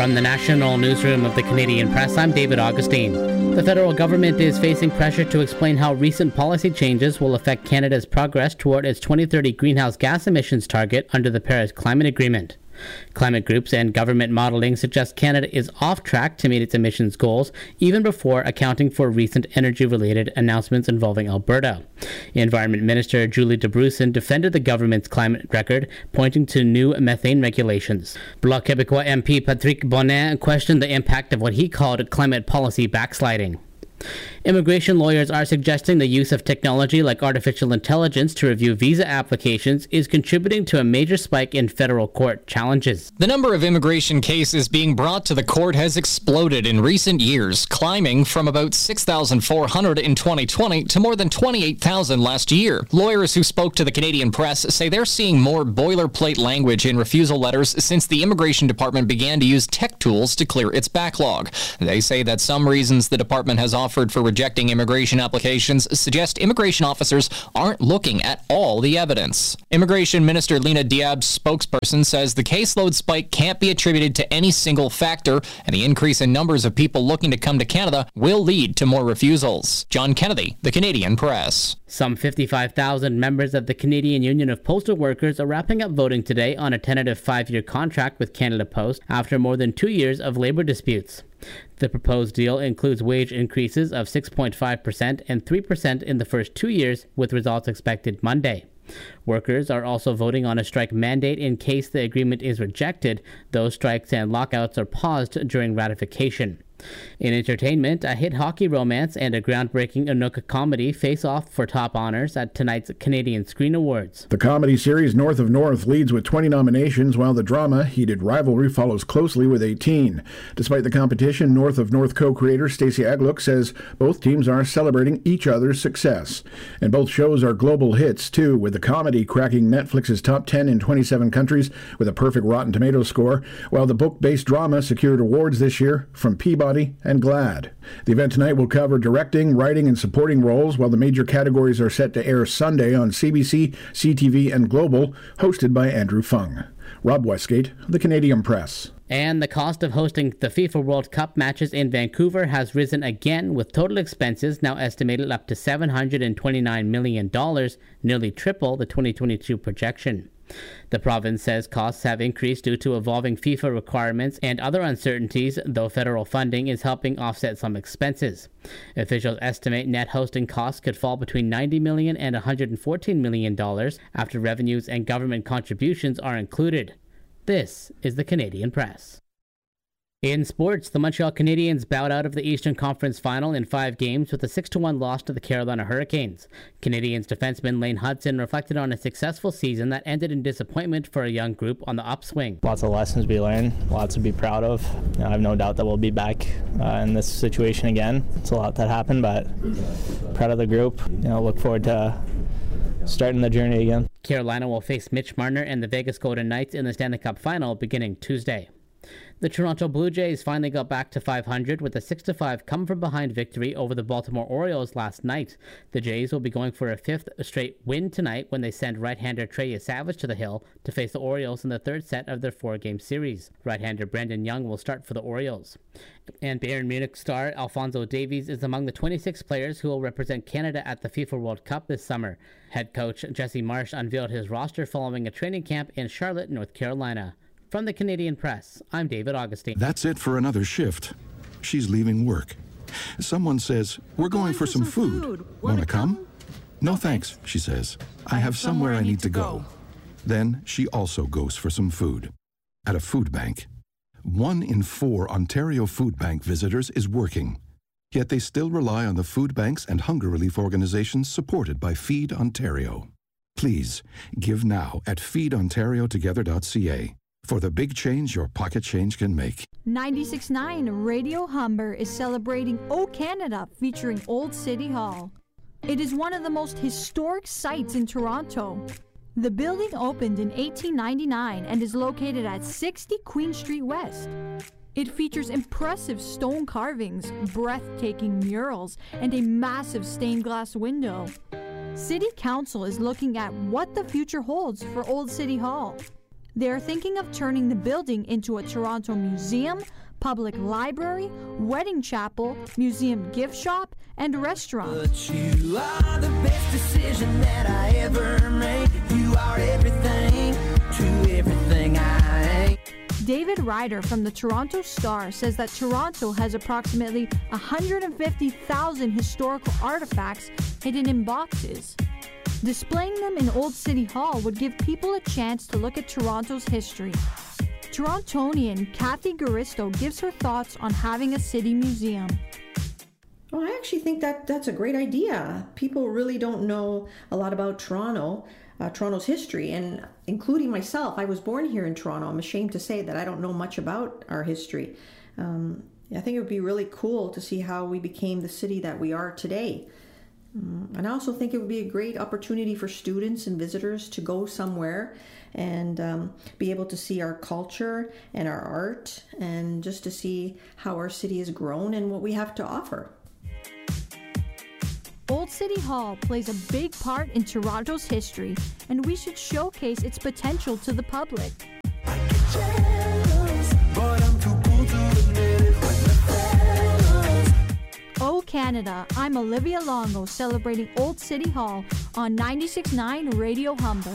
From the National Newsroom of the Canadian Press, I'm David Augustine. The federal government is facing pressure to explain how recent policy changes will affect Canada's progress toward its 2030 greenhouse gas emissions target under the Paris Climate Agreement. Climate groups and government modeling suggest Canada is off track to meet its emissions goals, even before accounting for recent energy-related announcements involving Alberta. Environment Minister Julie DeBruson defended the government's climate record, pointing to new methane regulations. Bloc Québécois MP Patrick Bonin questioned the impact of what he called climate policy backsliding. Immigration lawyers are suggesting the use of technology like artificial intelligence to review visa applications is contributing to a major spike in federal court challenges. The number of immigration cases being brought to the court has exploded in recent years, climbing from about 6,400 in 2020 to more than 28,000 last year. Lawyers who spoke to the Canadian Press say they're seeing more boilerplate language in refusal letters since the Immigration Department began to use tech tools to clear its backlog. They say that some reasons the department has offered for rejecting immigration applications suggest immigration officers aren't looking at all the evidence. Immigration Minister Lena Diab's spokesperson says the caseload spike can't be attributed to any single factor, and the increase in numbers of people looking to come to Canada will lead to more refusals. John Kennedy, The Canadian Press. Some 55,000 members of the Canadian Union of Postal Workers are wrapping up voting today on a tentative 5-year contract with Canada Post after more than 2 years of labor disputes. The proposed deal includes wage increases of 6.5% and 3% in the first 2 years, with results expected Monday. Workers are also voting on a strike mandate in case the agreement is rejected, though strikes and lockouts are paused during ratification. In entertainment, a hit hockey romance and a groundbreaking Inukjuat comedy face off for top honors at tonight's Canadian Screen Awards. The comedy series North of North leads with 20 nominations, while the drama Heated Rivalry follows closely with 18. Despite the competition, North of North co-creator Stacey Agluk says both teams are celebrating each other's success. And both shows are global hits, too, with the comedy cracking Netflix's top 10 in 27 countries with a perfect Rotten Tomatoes score, while the book-based drama secured awards this year from Peabody and GLAAD. The event tonight will cover directing, writing, and supporting roles, while the major categories are set to air Sunday on CBC, CTV, and Global, hosted by Andrew Fung. Rob Westgate, The Canadian Press. And the cost of hosting the FIFA World Cup matches in Vancouver has risen again, with total expenses now estimated up to $729 million, nearly triple the 2022 projection. The province says costs have increased due to evolving FIFA requirements and other uncertainties, though federal funding is helping offset some expenses. Officials estimate net hosting costs could fall between $90 million and $114 million after revenues and government contributions are included. This is the Canadian Press. In sports, the Montreal Canadiens bowed out of the Eastern Conference Final in 5 games with a 6-1 loss to the Carolina Hurricanes. Canadiens defenseman Lane Hudson reflected on a successful season that ended in disappointment for a young group on the upswing. Lots of lessons to be learned, lots to be proud of. I have no doubt that we'll be back in this situation again. It's a lot that happened, but proud of the group. Look forward to starting the journey again. Carolina will face Mitch Marner and the Vegas Golden Knights in the Stanley Cup Final beginning Tuesday. The Toronto Blue Jays finally got back to 500 with a 6-5 come-from-behind victory over the Baltimore Orioles last night. The Jays will be going for a 5th straight win tonight when they send right-hander Trey Savage to the hill to face the Orioles in the 3rd set of their 4-game series. Right-hander Brendan Young will start for the Orioles. And Bayern Munich star Alphonso Davies is among the 26 players who will represent Canada at the FIFA World Cup this summer. Head coach Jesse Marsch unveiled his roster following a training camp in Charlotte, North Carolina. From the Canadian Press, I'm David Augustine. That's it for another shift. She's leaving work. Someone says, "We're going for some food. Wanna come?" "No thanks," she says. "I have somewhere I need to go." Then she also goes for some food. At a food bank. 1 in 4 Ontario Food Bank visitors is working. Yet they still rely on the food banks and hunger relief organizations supported by Feed Ontario. Please, give now at feedontariotogether.ca. For the big change your pocket change can make. 96.9 Radio Humber is celebrating O Canada featuring Old City Hall. It is one of the most historic sites in Toronto. The building opened in 1899 and is located at 60 Queen Street West. It features impressive stone carvings, breathtaking murals, and a massive stained glass window. City Council is looking at what the future holds for Old City Hall. They are thinking of turning the building into a Toronto museum, public library, wedding chapel, museum gift shop, and restaurant. But you are the best decision that I ever made. You are everything to everything I ain't. David Ryder from the Toronto Star says that Toronto has approximately 150,000 historical artifacts hidden in boxes. Displaying them in Old City Hall would give people a chance to look at Toronto's history. Torontonian Kathy Garisto gives her thoughts on having a city museum. Well, I actually think that's a great idea. People really don't know a lot about Toronto, Toronto's history, and including myself. I was born here in Toronto. I'm ashamed to say that I don't know much about our history. I think it would be really cool to see how we became the city that we are today. And I also think it would be a great opportunity for students and visitors to go somewhere and be able to see our culture and our art, and just to see how our city has grown and what we have to offer. Old City Hall plays a big part in Toronto's history, and we should showcase its potential to the public. Oh Canada, I'm Olivia Longo, celebrating Old City Hall on 96.9 Radio Humber.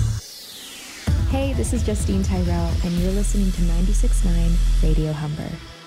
Hey, this is Justine Tyrell, and you're listening to 96.9 Radio Humber.